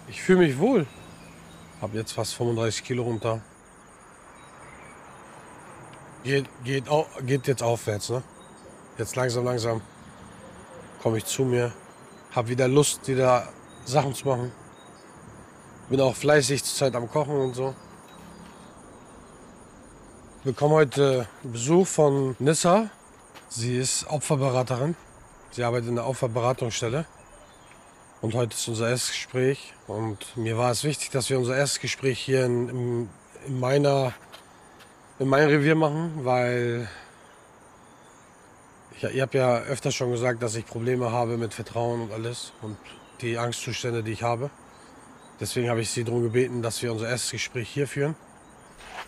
Ich fühle mich wohl. Hab jetzt fast 35 Kilo runter. Geht jetzt aufwärts, ne? Jetzt langsam komme ich zu mir. Hab wieder Lust, wieder Sachen zu machen. Bin auch fleißig zur Zeit am Kochen und so. Wir bekommen heute Besuch von Nissa. Sie ist Opferberaterin. Sie arbeitet in der Opferberatungsstelle. Und heute ist unser erstes Gespräch. Und mir war es wichtig, dass wir unser erstes Gespräch hier in meinem Revier machen, weil ihr habt ja öfter schon gesagt, dass ich Probleme habe mit Vertrauen und alles und die Angstzustände, die ich habe. Deswegen habe ich sie darum gebeten, dass wir unser erstes Gespräch hier führen.